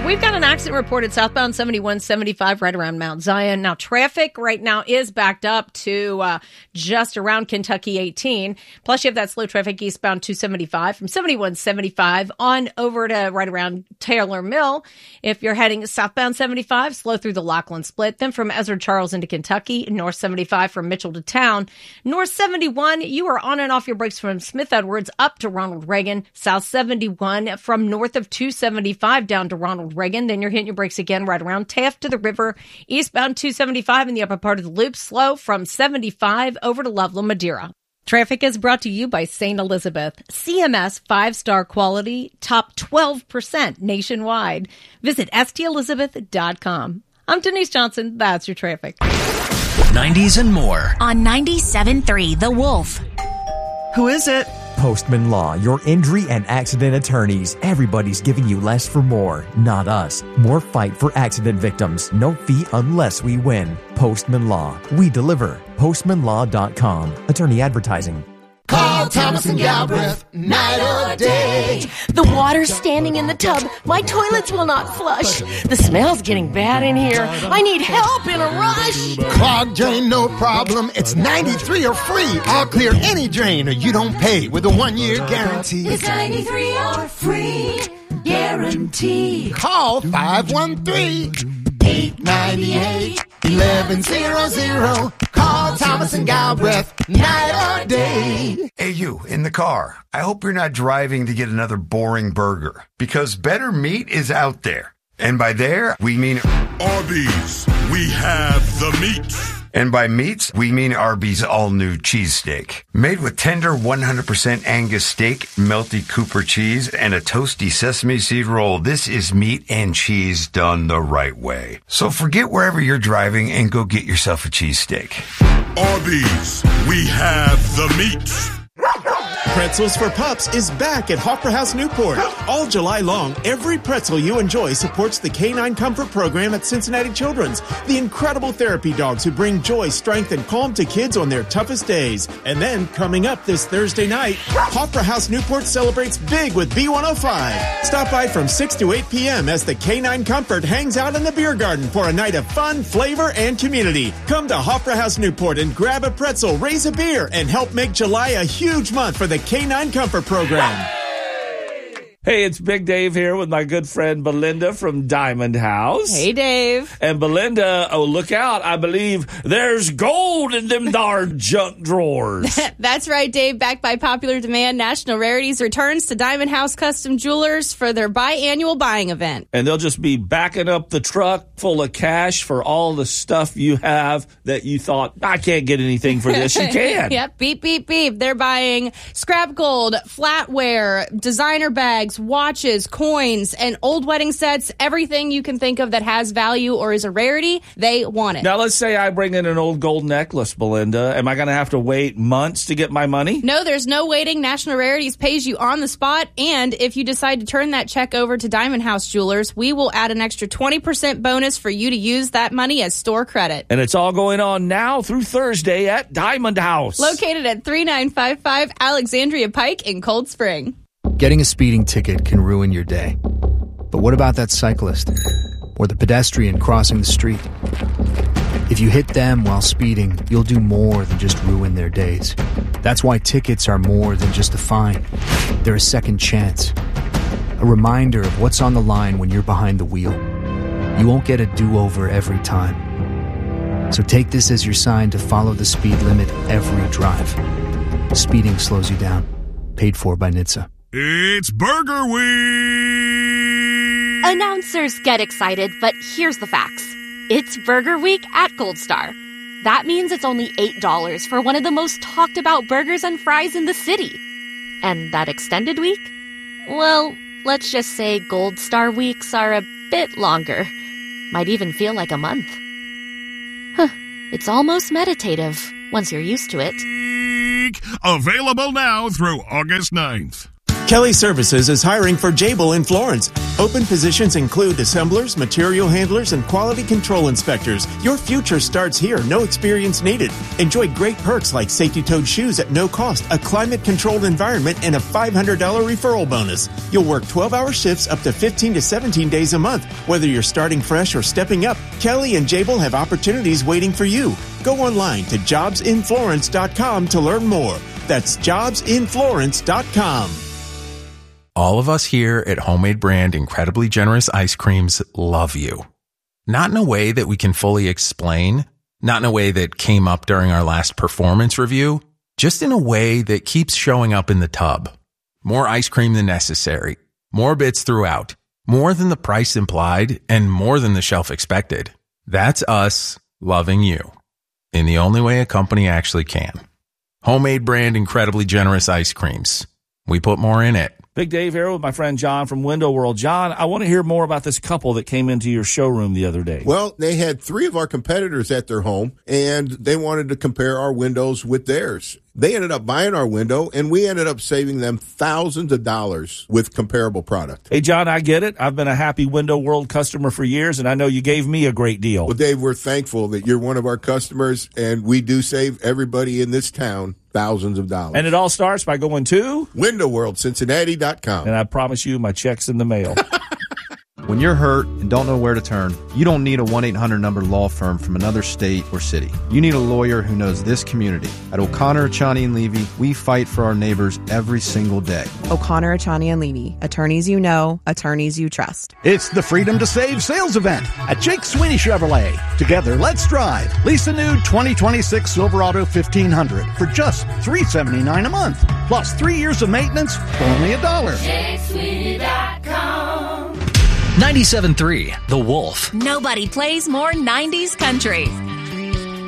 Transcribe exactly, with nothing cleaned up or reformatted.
We've got an accident reported southbound seventy-one seventy-five right around Mount Zion. Now, traffic right now is backed up to uh, just around Kentucky eighteen. Plus, you have that slow traffic eastbound two seventy-five from seventy-one seventy-five on over to right around Taylor Mill. If you're heading southbound seventy-five, slow through the Laughlin split. Then from Ezra Charles into Kentucky, north seventy-five from Mitchell to Town. North seventy-one, you are on and off your brakes from Smith Edwards up to Ronald Reagan. South seventy-one from north of two seventy-five down to Ronald Reagan. Then you're hitting your brakes again right around Taft to the river. Eastbound two seventy-five in the upper part of the loop, slow from seventy-five over to Loveland, Madeira. Traffic is brought to you by Saint Elizabeth. C M S five-star quality, top twelve percent nationwide. Visit S T Elizabeth dot com. I'm Denise Johnson. That's your traffic. nineties and more. On ninety-seven point three The Wolf. Who is it? Postman Law, your injury and accident attorneys. Everybody's giving you less for more, not us. More fight for accident victims. No fee unless we win. Postman Law. We deliver. postman law dot com. Attorney advertising. Call Thomas and Galbraith, night or day. The water's standing in the tub. My toilets will not flush. The smell's getting bad in here. I need help in a rush. Clogged drain, no problem. It's ninety-three or free. I'll clear any drain or you don't pay with a one-year guarantee. It's ninety-three or free guarantee. Call five one three, eight nine eight, one one zero zero. Call Thomas and Galbraith, night or day. Hey, you, in the car. I hope you're not driving to get another boring burger, because better meat is out there. And by there, we mean Arby's. We have the meat. And by meats, we mean Arby's all-new cheesesteak. Made with tender one hundred percent Angus steak, melty Cooper cheese, and a toasty sesame seed roll. This is meat and cheese done the right way. So forget wherever you're driving and go get yourself a cheesesteak. Arby's. We have the meat. Pretzels for Pups is back at Hoffer House Newport. All July long, every pretzel you enjoy supports the Canine Comfort Program at Cincinnati Children's, the incredible therapy dogs who bring joy, strength, and calm to kids on their toughest days. And then, coming up this Thursday night, Hoffer House Newport celebrates big with B one oh five. Stop by from six to eight p.m. as the Canine Comfort hangs out in the beer garden for a night of fun, flavor, and community. Come to Hoffer House Newport and grab a pretzel, raise a beer, and help make July a huge month for the Canine Comfort Program. Hey, it's Big Dave here with my good friend Belinda from Diamond House. Hey, Dave. And Belinda, oh, look out. I believe there's gold in them dar junk drawers. That's right, Dave. Backed by popular demand, National Rarities returns to Diamond House Custom Jewelers for their biannual buying event. And they'll just be backing up the truck full of cash for all the stuff you have that you thought, I can't get anything for this. You can. Yep. Beep, beep, beep. They're buying scrap gold, flatware, designer bags, watches, coins, and old wedding sets. Everything you can think of that has value or is a rarity, they want it. Now, let's say I bring in an old gold necklace, Belinda. Am I going to have to wait months to get my money? No, there's no waiting. National Rarities pays you on the spot. And if you decide to turn that check over to Diamond House Jewelers, we will add an extra twenty percent bonus for you to use that money as store credit. And it's all going on now through Thursday at Diamond House. Located at thirty-nine fifty-five Alexandria Pike in Cold Spring. Getting a speeding ticket can ruin your day. But what about that cyclist? Or the pedestrian crossing the street? If you hit them while speeding, you'll do more than just ruin their days. That's why tickets are more than just a fine. They're a second chance. A reminder of what's on the line when you're behind the wheel. You won't get a do-over every time. So take this as your sign to follow the speed limit every drive. Speeding slows you down. Paid for by N H T S A. It's Burger Week! Announcers get excited, but here's the facts. It's Burger Week at Gold Star. That means it's only eight dollars for one of the most talked about burgers and fries in the city. And that extended week? Well, let's just say Gold Star weeks are a bit longer. Might even feel like a month. Huh. It's almost meditative once you're used to it. Available now through August ninth. Kelly Services is hiring for Jabil in Florence. Open positions include assemblers, material handlers, and quality control inspectors. Your future starts here. No experience needed. Enjoy great perks like safety-toed shoes at no cost, a climate-controlled environment, and a five hundred dollars referral bonus. You'll work twelve-hour shifts up to fifteen to seventeen days a month. Whether you're starting fresh or stepping up, Kelly and Jabil have opportunities waiting for you. Go online to jobs in florence dot com to learn more. That's jobs in florence dot com. All of us here at Homemade Brand Incredibly Generous Ice Creams love you. Not in a way that we can fully explain, not in a way that came up during our last performance review, just in a way that keeps showing up in the tub. More ice cream than necessary, more bits throughout, more than the price implied, and more than the shelf expected. That's us loving you in the only way a company actually can. Homemade Brand Incredibly Generous Ice Creams. We put more in it. Big Dave here with my friend John from Window World. John, I want to hear more about this couple that came into your showroom the other day. Well, they had three of our competitors at their home, and they wanted to compare our windows with theirs. They ended up buying our window, and we ended up saving them thousands of dollars with comparable product. Hey, John, I get it. I've been a happy Window World customer for years, and I know you gave me a great deal. Well, Dave, we're thankful that you're one of our customers, and we do save everybody in this town thousands of dollars. And it all starts by going to window world cincinnati dot com. And I promise you, my check's in the mail. When you're hurt and don't know where to turn, you don't need a one eight hundred number law firm from another state or city. You need a lawyer who knows this community. At O'Connor, Achani and Levy, we fight for our neighbors every single day. O'Connor, Achani and Levy. Attorneys you know, attorneys you trust. It's the Freedom to Save sales event at Jake Sweeney Chevrolet. Together, let's drive. Lease a new twenty twenty-six Silverado fifteen hundred for just three hundred seventy-nine dollars a month. Plus three years of maintenance for only a dollar. Jake Sweeney dot com. ninety-seven point three The Wolf. Nobody plays more nineties country.